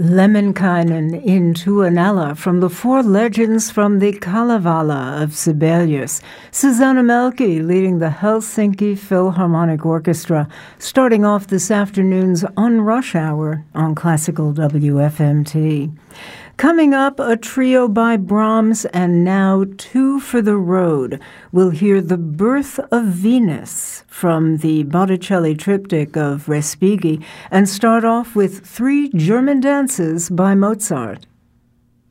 Lemminkainen in Tuonela from the Four Legends from the Kalevala of Sibelius. Susanna Melki leading the Helsinki Philharmonic Orchestra, starting off this afternoon's On Rush Hour on Classical WFMT. Coming up, a trio by Brahms, and now Two for the Road. We'll hear The Birth of Venus from the Botticelli triptych of Respighi, and start off with three German dances by Mozart.